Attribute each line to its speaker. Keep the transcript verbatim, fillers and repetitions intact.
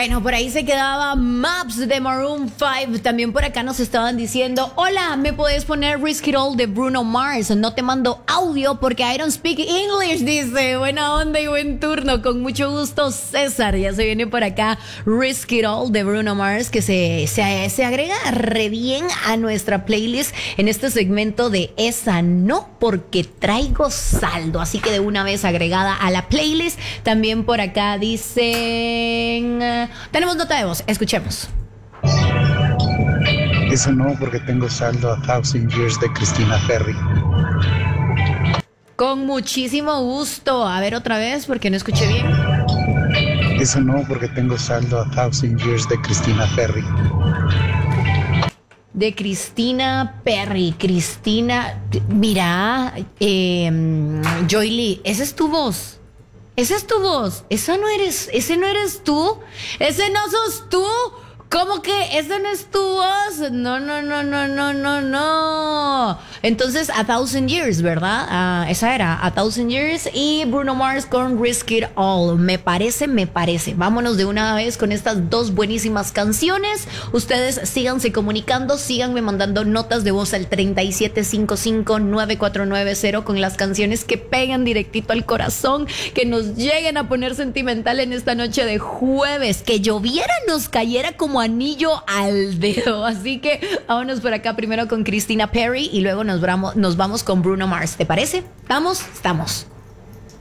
Speaker 1: Bueno, por ahí se quedaba Maps de Maroon cinco. También por acá nos estaban diciendo: hola, ¿me puedes poner Risk It All de Bruno Mars? No te mando audio porque I don't speak English, dice. Buena onda y buen turno. Con mucho gusto, César. Ya se viene por acá Risk It All de Bruno Mars, que se, se, se agrega re bien a nuestra playlist en este segmento de Esa No, porque traigo saldo. Así que de una vez agregada a la playlist. También por acá dicen... Tenemos nota de voz, escuchemos.
Speaker 2: Eso no, porque tengo saldo a Thousand Years de Christina Perri.
Speaker 1: Con muchísimo gusto. A ver otra vez, porque no escuché bien.
Speaker 2: Eso no, porque tengo saldo a Thousand Years de Christina Perri.
Speaker 1: De Christina Perri. Cristina, mira, eh, Joy Lee, esa es tu voz. Esa es tu voz. Esa no eres, ese no eres tú. Ese no sos tú. ¿Cómo que esa no es tu voz? No, no, no, no, no, no, no. Entonces, A Thousand Years, ¿verdad? Uh, esa era A Thousand Years y Bruno Mars con Risk It All. Me parece, me parece. Vámonos de una vez con estas dos buenísimas canciones. Ustedes síganse comunicando, síganme mandando notas de voz al treinta y siete cincuenta y cinco, nueve cuatro nueve cero con las canciones que pegan directito al corazón, que nos lleguen a poner sentimental en esta noche de jueves. Que lloviera, nos cayera como anillo al dedo. Así que vámonos por acá primero con Christina Perri y luego nos vamos, nos vamos con Bruno Mars. ¿Te parece? ¿Estamos? Estamos.